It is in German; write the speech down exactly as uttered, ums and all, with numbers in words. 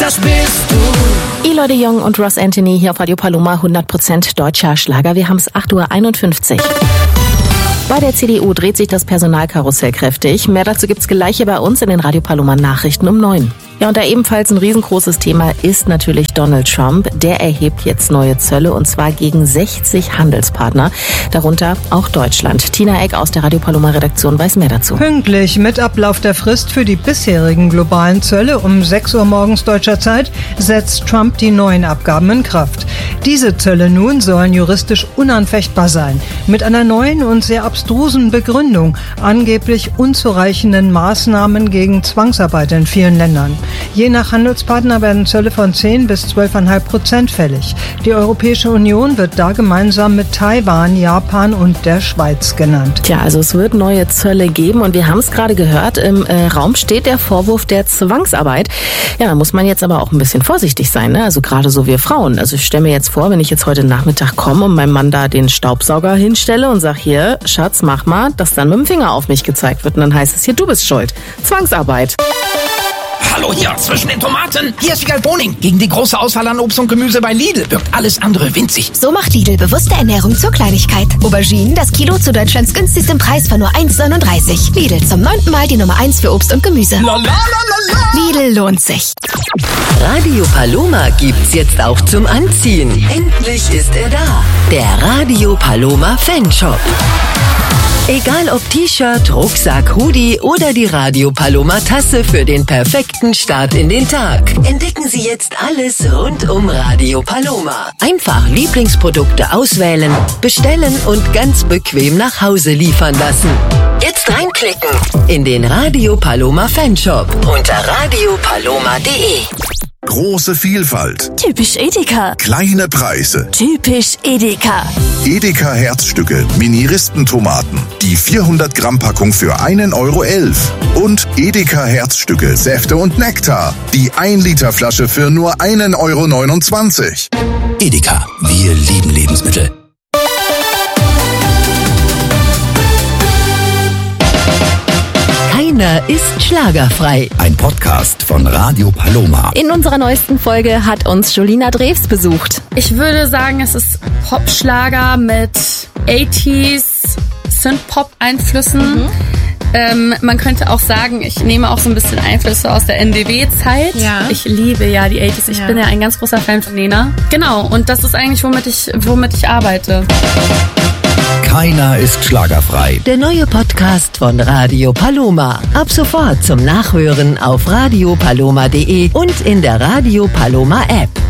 das bist du. Eloy de Jong und Ross Anthony hier auf Radio Paloma, hundert Prozent deutscher Schlager. Wir haben es acht Uhr einundfünfzig. Bei der C D U dreht sich das Personalkarussell kräftig. Mehr dazu gibt's gleich hier bei uns in den Radio Paloma Nachrichten um neun. Ja, und da ebenfalls ein riesengroßes Thema ist natürlich Donald Trump. Der erhebt jetzt neue Zölle und zwar gegen sechzig Handelspartner, darunter auch Deutschland. Tina Eck aus der Radio Paloma Redaktion weiß mehr dazu. Pünktlich mit Ablauf der Frist für die bisherigen globalen Zölle um sechs Uhr morgens deutscher Zeit setzt Trump die neuen Abgaben in Kraft. Diese Zölle nun sollen juristisch unanfechtbar sein, mit einer neuen und sehr abstrusen Begründung, angeblich unzureichenden Maßnahmen gegen Zwangsarbeit in vielen Ländern. Je nach Handelspartner werden Zölle von zehn bis zwölf Komma fünf Prozent fällig. Die Europäische Union wird da gemeinsam mit Taiwan, Japan und der Schweiz genannt. Tja, also es wird neue Zölle geben und wir haben es gerade gehört, im äh, Raum steht der Vorwurf der Zwangsarbeit. Ja, da muss man jetzt aber auch ein bisschen vorsichtig sein, ne? Also gerade so wir Frauen. Also ich stelle mir jetzt vor, wenn ich jetzt heute Nachmittag komme und meinem Mann da den Staubsauger hinstelle und sag hier, Schatz, mach mal, dass dann mit dem Finger auf mich gezeigt wird und dann heißt es hier, du bist schuld. Zwangsarbeit. Hallo hier zwischen den Tomaten. Hier ist Wiegald Boning. Gegen die große Auswahl an Obst und Gemüse bei Lidl wirkt alles andere winzig. So macht Lidl bewusste Ernährung zur Kleinigkeit. Auberginen, das Kilo zu Deutschlands günstigsten Preis von nur eins neununddreißig. Lidl, zum neunten Mal die Nummer eins für Obst und Gemüse. La, la, la, la, la. Lidl lohnt sich. Radio Paloma gibt's jetzt auch zum Anziehen. Endlich ist er da. Der Radio Paloma Fanshop. Egal ob T-Shirt, Rucksack, Hoodie oder die Radio Paloma Tasse für den perfekten Start in den Tag. Entdecken Sie jetzt alles rund um Radio Paloma. Einfach Lieblingsprodukte auswählen, bestellen und ganz bequem nach Hause liefern lassen. Jetzt reinklicken in den Radio Paloma Fanshop unter radio paloma punkt de. Große Vielfalt. Typisch Edeka. Kleine Preise. Typisch Edeka. Edeka Herzstücke, Mini-Rispentomaten. Die vierhundert Gramm Packung für einen Euro elf. Und Edeka Herzstücke, Säfte und Nektar. Die ein Liter Flasche für nur einen Euro neunundzwanzig. Edeka, wir lieben Lebensmittel. Keiner ist schlagerfrei. Ein Podcast von Radio Paloma. In unserer neuesten Folge hat uns Jolina Drews besucht. Ich würde sagen, es ist Popschlager mit achtziger Synth-Pop-Einflüssen. Mhm. Ähm, man könnte auch sagen, ich nehme auch so ein bisschen Einflüsse aus der N D W-Zeit. Ja. Ich liebe ja die achtziger. Ich ja. bin ja ein ganz großer Fan von Nena. Genau, und das ist eigentlich, womit ich, womit ich arbeite. Keiner ist schlagerfrei. Der neue Podcast von Radio Paloma. Ab sofort zum Nachhören auf radio paloma punkt de und in der Radio Paloma App.